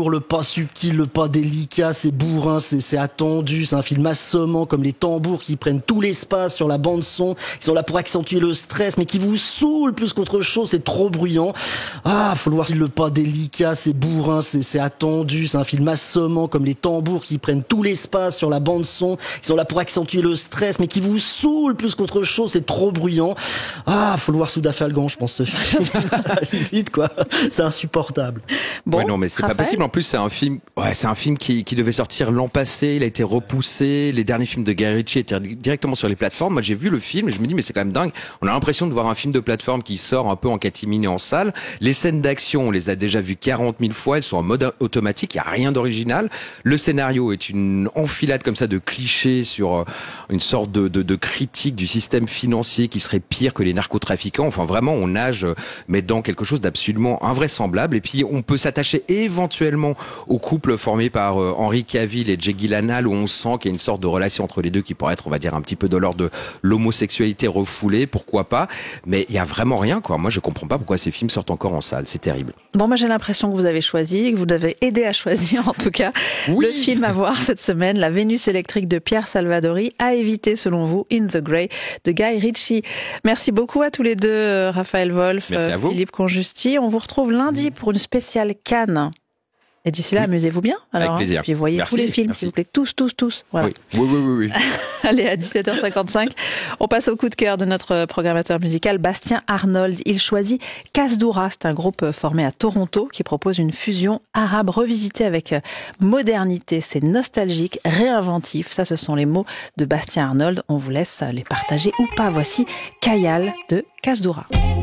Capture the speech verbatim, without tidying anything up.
lourd, le pas subtil, le pas délicat, c'est bourrin, c'est, c'est attendu, c'est un film assommant comme les tambours qui prennent tout l'espace sur la bande son, ils sont là pour accentuer le stress, mais qui vous saoule plus qu'autre chose, c'est trop bruyant. Ah, faut le voir, le pas délicat, c'est bourrin, c'est, c'est attendu, c'est un film assommant comme les tambours qui prennent tout l'espace sur la bande son, ils sont là pour accentuer le stress, mais qui vous saoule plus qu'autre chose, c'est trop bruyant. Ah, faut le voir sous Dafalgan, je pense, ce film. Limite, quoi. C'est insupportable. Bon, ouais, non, mais c'est Raphaël. Pas possible. En plus, c'est un film, ouais, c'est un film qui, qui devait sortir l'an passé. Il a été repoussé. Les derniers films de Guy Ritchie étaient directement sur les plateformes. Moi, j'ai vu le film et je me dis, mais c'est quand même dingue. On a l'impression de voir un film de plateforme qui sort un peu en catimini en salle. Les scènes d'action, on les a déjà vues quarante mille fois. Elles sont en mode automatique. Il y a rien d'original. Le scénario est une enfilade comme ça de clichés sur une sorte de, de, de critique du système financier qui serait pire que les narcotrafiquants. Enfin, vraiment, on nage, mais dans quelque chose d'absolument invraisemblable. Et puis, on peut s'attacher éventuellement au couple formé par euh, Henry Cavill et Jake Gyllenhaal, où on sent qu'il y a une sorte de relation entre les deux qui pourrait être, on va dire, un petit peu de l'ordre de l'homosexualité refoulée, pourquoi pas. Mais il y a vraiment rien, quoi. Moi, je comprends pas pourquoi ces films sortent encore en salle. C'est terrible. Bon, moi, j'ai l'impression que vous avez choisi, que vous avez aidé à choisir, en tout cas, oui. le film à voir cette semaine, La Vénus électrique de Pierre Salvadori, à éviter, selon vous, In the Grey de Guy Ritchie. Merci beaucoup à tous les deux, Raphaël Wolf, Philippe Conjusti. On vous retrouve lundi pour une spéciale Cannes. Et d'ici là, oui. amusez-vous bien. Alors, avec plaisir. Hein, puis voyez merci, tous les films, merci. s'il vous plaît. Tous, tous, tous. Voilà. Oui, oui, oui. oui, oui. Allez, à dix-sept heures cinquante-cinq, on passe au coup de cœur de notre programmateur musical, Bastien Arnold. Il choisit Kasdoura. C'est un groupe formé à Toronto qui propose une fusion arabe revisitée avec modernité. C'est nostalgique, réinventif. Ça, ce sont les mots de Bastien Arnold. On vous laisse les partager ou pas. Voici Kayal de Kasdoura.